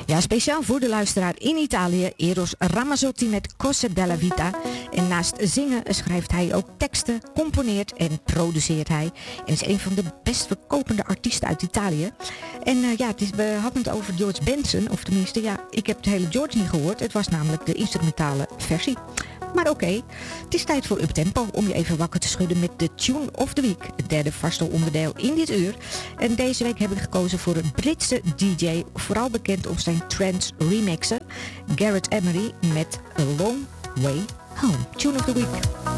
Ja, speciaal voor de luisteraar in Italië, Eros Ramazzotti met Cose della Vita. En naast zingen schrijft hij ook teksten, componeert en produceert hij. En is een van de best verkopende artiesten uit Italië. En we hadden het over George Benson, of tenminste, ja, ik heb de hele George niet gehoord. Het was namelijk de instrumentale versie. Maar oké, het is tijd voor Uptempo om je even wakker te schudden met de Tune of the Week. Het derde vaste onderdeel in dit uur. En deze week heb ik gekozen voor een Britse DJ, vooral bekend om zijn trance remixen. Garrett Emery met A Long Way Home. Tune of the Week.